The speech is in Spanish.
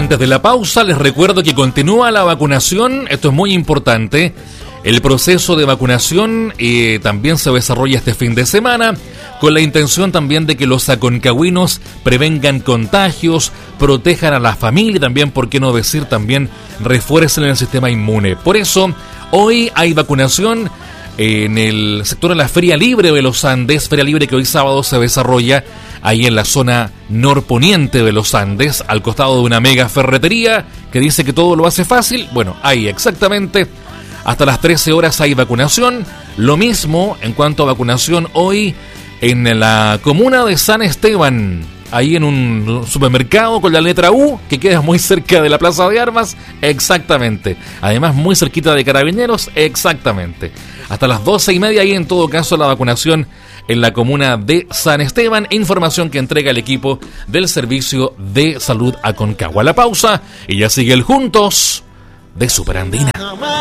Antes de la pausa, les recuerdo que continúa la vacunación. Esto es muy importante. El proceso de vacunación también se desarrolla este fin de semana, con la intención también de que los aconcagüinos prevengan contagios, protejan a la familia y también, por qué no decir, también refuercen el sistema inmune. Por eso, hoy hay vacunación en el sector de la Feria Libre de los Andes, Feria Libre que hoy sábado se desarrolla ahí en la zona norponiente de los Andes, al costado de una mega ferretería que dice que todo lo hace fácil. Bueno, ahí exactamente hasta las 13 horas hay vacunación. Lo mismo en cuanto a vacunación hoy en la comuna de San Esteban, ahí en un supermercado con la letra U, que queda muy cerca de la Plaza de Armas, exactamente. Además, muy cerquita de Carabineros, exactamente. Hasta las 12:30 ahí en todo caso la vacunación en la comuna de San Esteban. Información que entrega el equipo del Servicio de Salud Aconcagua. La pausa y ya sigue el Juntos de Superandina.